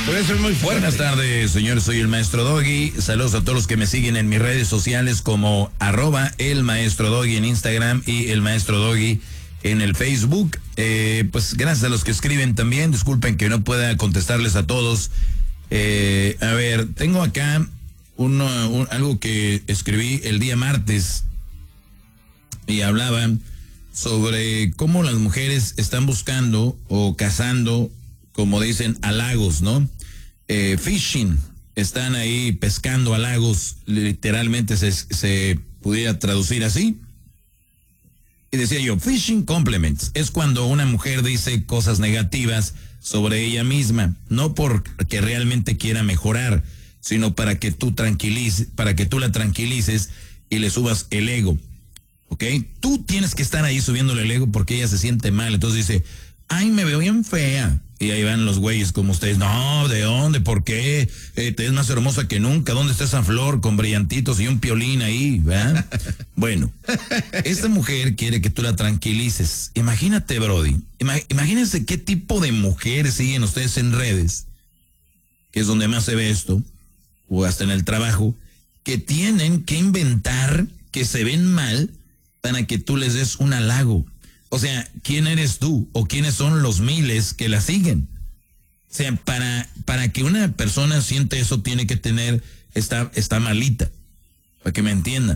Puede ser muy fuerte. Buenas tardes, señores. Soy el Maestro Doggy. Saludos a todos los que me siguen en mis redes sociales como @elmaestrodoggy en Instagram y el Maestro Doggy en el Facebook. Pues gracias a los que escriben también. Disculpen que no pueda contestarles a todos. A ver, tengo acá algo que escribí el día martes y hablaba sobre cómo las mujeres están buscando o cazando, como dicen, halagos, ¿no? Fishing, están ahí pescando halagos, literalmente se pudiera traducir así. Y decía yo, fishing compliments es cuando una mujer dice cosas negativas sobre ella misma, no porque realmente quiera mejorar, sino para que tú la tranquilices y le subas el ego. ¿Ok? Tú tienes que estar ahí subiéndole el ego porque ella se siente mal. Entonces dice, ay, me veo bien fea. Y ahí van los güeyes como ustedes. No, ¿de dónde? ¿Por qué? Te ves más hermosa que nunca. ¿Dónde está esa flor con brillantitos y un piolín ahí? ¿Verdad? Bueno, esta mujer quiere que tú la tranquilices. Imagínate, Brody. Imagínense qué tipo de mujeres siguen ustedes en redes, que es donde más se ve esto, o hasta en el trabajo, que tienen que inventar que se ven mal para que tú les des un halago. O sea, ¿quién eres tú? ¿O quiénes son los miles que la siguen? O sea, para que una persona siente eso tiene que tener, está malita, para que me entiendan.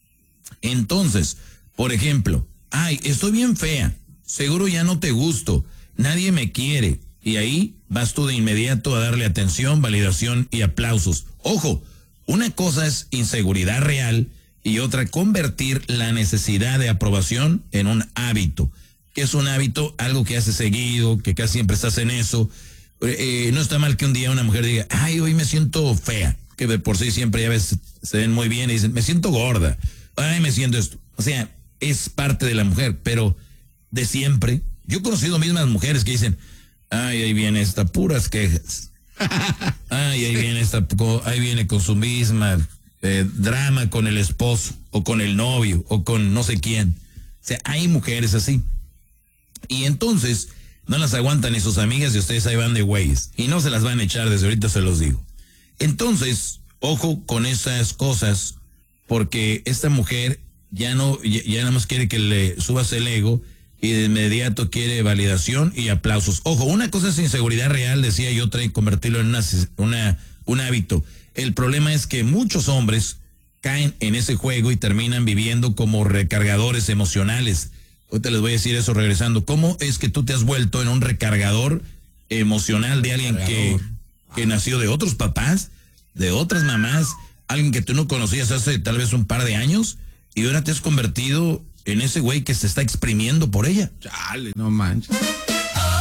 Entonces, por ejemplo, ay, estoy bien fea, seguro ya no te gusto, nadie me quiere. Y ahí vas tú de inmediato a darle atención, validación y aplausos. Ojo, una cosa es inseguridad real y otra, convertir la necesidad de aprobación en un hábito. ¿Qué es un hábito? Algo que haces seguido, que casi siempre estás en eso. No está mal que un día una mujer diga, ay, hoy me siento fea, que de por sí siempre ya ves, se ven muy bien y dicen, me siento gorda, ay, me siento esto. O sea, es parte de la mujer, pero de siempre. Yo he conocido mismas mujeres que dicen, ay, ahí viene esta, puras quejas. Ay, ahí viene con su misma drama con el esposo, o con el novio, o con no sé quién. O sea, hay mujeres así. Y entonces, no las aguantan ni sus amigas y ustedes ahí van de güeyes. Y no se las van a echar, desde ahorita se los digo. Entonces, ojo con esas cosas, porque esta mujer ya nada más quiere que le subas el ego y de inmediato quiere validación y aplausos. Ojo, una cosa es inseguridad real, decía yo, otra y convertirlo en un hábito. El problema es que muchos hombres caen en ese juego y terminan viviendo como recargadores emocionales. Ahorita les voy a decir eso regresando. ¿Cómo es que tú te has vuelto en un recargador emocional de alguien que nació de otros papás, de otras mamás, alguien que tú no conocías hace tal vez un par de años, y ahora te has convertido en ese güey que se está exprimiendo por ella? Chale, no manches.